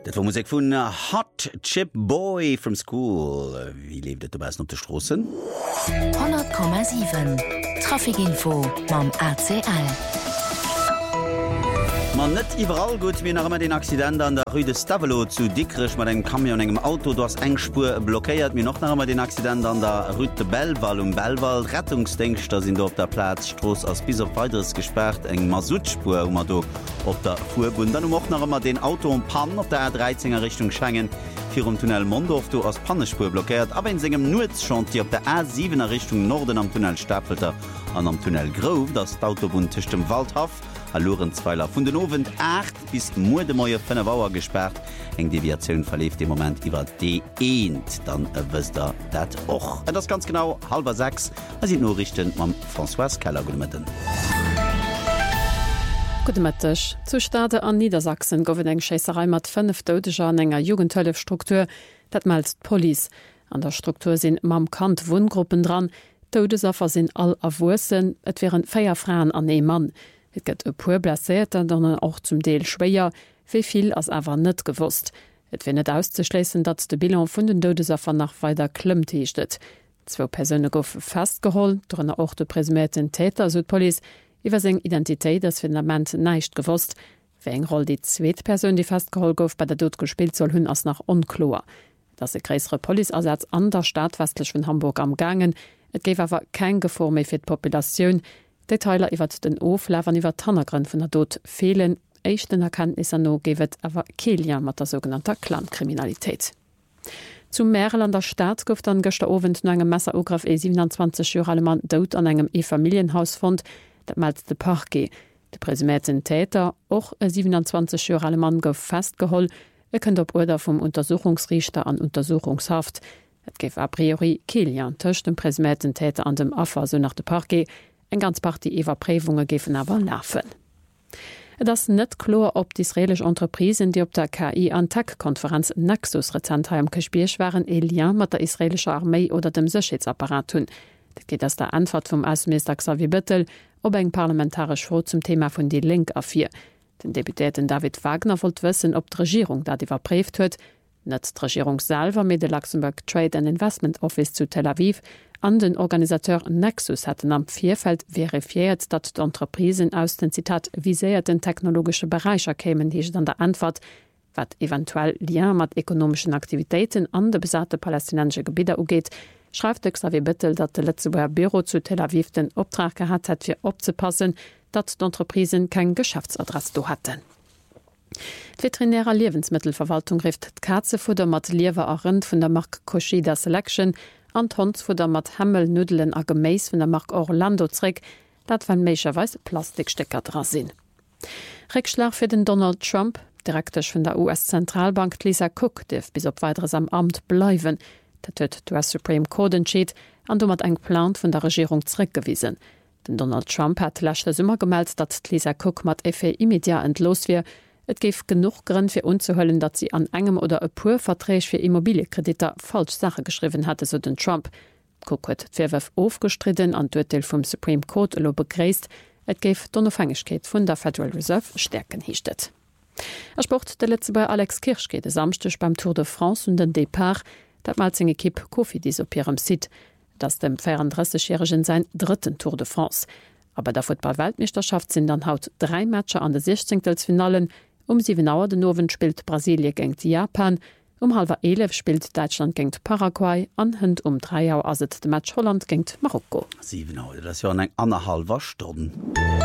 Dat war Musik vun Hot Chip Boy from School. Wie lebt du besten op de Strossen? 100,7 Trafikinfo mam ACL. Man net iwwerall gut wie nach immer den Accident an der Rue de Stavelo zu Dickrich mat eng Kamion engem Auto, du hast Engspur blockéiert mir noch nach immer den Accident an der Rue de Belval Belval Rettungsdenkster sind op der Platz Stroß aus bis op weiteres gesperrt eng Masutspur do op der Fuhrbund dann auch nach immer den Auto und Pan op der R13er Richtung Schengen für Tunnel Mondorf du aus Pannespur blockiert, aber in segem Nutzchantier op der A7er Richtung Norden am Tunnel Stapelter an am Tunnel Grove das Autobund tisch dem Waldhaff Lorenzweiler vun den Owen 8 bis Mo de Moier vun Wauer gesperrt. Eng Deviationun verleef de Moment iwwer D1, dann wës der dat och. Et das ganz genau 5:30 as no richten mam François Keller gommetten. Gutmettech. Zu Stade an Niedersachsen gowen eng Scheisserei mat 5 Doudeger an enger Jugendhëllefstruktur, dat meldt Poli. An der Struktur sinn mam Kant Wungruppen dran, Doudesafer sinn all awussen, et wären 4 Fraen an e Mann. Et gëtt e puer blesséiert dann auch zum Deel schwéier, wieviel ass awer net gewusst. Et wär net auszuschleessen, dat de Bilan vun den Doudesafer nach weiter klëmmt hiechtet. 2 Persönne gouf festgeholl, drnner och de presumierten Täter Südpoli, iwwer seg Identitéit das Fundament neicht gewusst. Wé eng roll die zweet Persön, die festgeholl gouf bei der Dod gespielt soll hunn ass nach onklor. Dat se gräisere Polizersatz an der Stadt westlech vun Hamburg am gangen, et géif awer kein Gefor méi fir d'Populationun. Detailer iwwer den Oflewern iwwer Tannergrund vun der Dod fehlen. Echten Erkenntnisse no gewet awer Kelian mat der sogenannter Clankriminalitéit. Zum Mäerel an der Staat gouft an gëchte Owend no engem Messerograf 27 Jahre Mann dout an engem E-Familienhaus fand, dat meldt de Parquet. De presumierten Täter och e 27 Jahre Mann gouf festgeholl, kënnt op Order vum Untersuchungsrichter an Untersuchungshaft. Et géif a priori Kelian tëcht dem presumierten Täter an dem Affer so nach de Parquet. Eng ganz Party iwwer Prévunge gefen awer lafen. Et ass net klor op d'israelsch Entreprisen, die op der KI an Tech-Konferenz Nexus Rezentheim gespiech waren e Lien mat der israelscher Armee oder dem Sicherheitsapparat hunn. Dat geht ass der Antwort vum Außenminister Xavier Bettel op eng parlamentarisch Fro zum Thema vun die Link afir. Den Deputéten David Wagner wollt wëssen, ob d'Regierung dat iwwer préft huet, net d'Regierungssalver mit de Luxemburg Trade and Investment Office zu Tel Aviv, an den Organisateur Nexus hatten am Vierfeld verifiiert, dat d'Entreprisen aus den Zitat viséierten technologische Bereicher kämen, hiech an der Antwort, wat eventuell Lien mat ekonomischen Aktivitäten an de besate palästinensche Gebieter ugeht, schreibt Xavier Bettel, dat de Letzebuer Büro zu Tel Aviv den Optrag gehabt hat, fir opzepassen, dat d'Entreprisen kein Geschäftsadress do hatten. Veterinärer Lebensmittelverwaltung rift d'Katzefutter mat Liewer a Rind vun der Mark Koshida Selection, an Hondsfutter mat Hemmel, Nudelen a Geméis vun der Mark Orlando zréck, dat wann méicherweis Plastikstecker dra sinn. Reckschlag fir den Donald Trump, direktech vun der US-Zentralbank Lisa Cook, deef bis op weiteres am Amt bleiwen. Dat huet d'US Supreme Court entschied, an du mat eng Plan vun der Regierung zréckgewiesen. Den Donald Trump hat lächte Summer gemeldt, dat Lisa Cook mat effet immediat entlos wie. Et geif genug Grinn fir unzuhöllen, dat sie an engem oder e puer Verträg fir Immobiliekrediter falsch Sache geschrieben hatte, so den Trump. Cook huet d'Verwurf aufgestritten an d'Urteil vum Supreme Court lo begréist, et geif d'Unabhängigkeit vun der Federal Reserve stärken hiechtet. Sport de letze bei Alex Kirschke de samstech beim Tour de France und den Depart, dat mal zing Kipp Kofi dis op ihrem Sit, dats dem 34-jährigen sein dritten Tour de France. Aber der Football-Weltmeisterschaft sind dann haut 3 Matcher an de 16. Um 7 Uhr den Nowen spielt Brasilie gegen Japan, um 10:30 spielt Deutschland gegen Paraguay, anhand um 3 Uhr aset de Match Holland gegen Marokko. 7 Uhr, das ist ja eng 1,5 Stunden.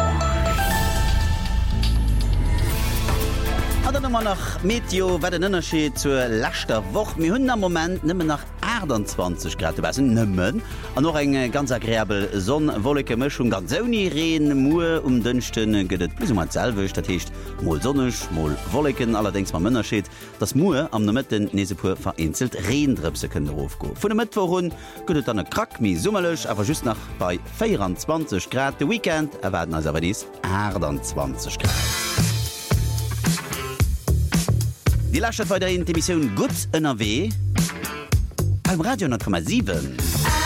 Immer nach Meteo wat den ënnerschiet zur lachter woch mir hunn am moment nimmen nach 28 Grad nëmmen an noch eng ganz agréabel Sonnenwolleke Mchung ganz soni reen Mue dënchten gëtt bis selwech dat hecht moll sonnech moll Wolleken allerdings ma Mënnerschiet das Mue am Nëmmetten nesepur vereinzelt Reendrepse kënne ofgo. Vun dem Mittwoch hun gëtt an e Krack mi summelech awer just nach bei 24 Grad de Weekend erwerden as awer dies 28 Grad. Die lascht bei der Emission Gut NRW beim Radio 9,7.